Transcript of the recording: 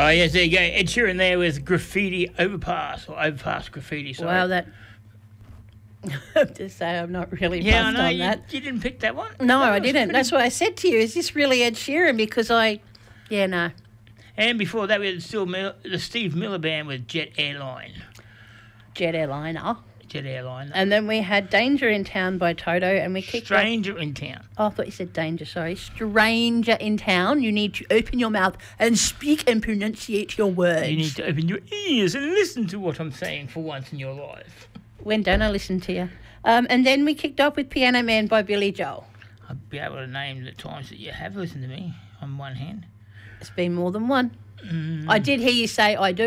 Oh, yes, there you go. Ed Sheeran there with Graffiti Overpass, or Overpass Graffiti, sorry. Wow, that... I have to say I'm not really buzzed Yeah, I know. on that. You didn't pick that one? No, That I was didn't. pretty- That's why I said to you, is this really Ed Sheeran? Because yeah, no. And before that, we had still the Steve Miller Band with Jet Airline. Jet Airliner. Jet Airline. And then we had Danger in Town by Toto, and we kicked off... Stranger in Town. Oh, I thought you said danger, sorry. Stranger in Town. You need to open your mouth and speak and pronunciate your words. You need to open your ears and listen to what I'm saying for once in your life. When don't I listen to you? And then we kicked off with Piano Man by Billy Joel. I'll be able to name the times that you have listened to me on one hand. It's been more than one. I did hear you say I do.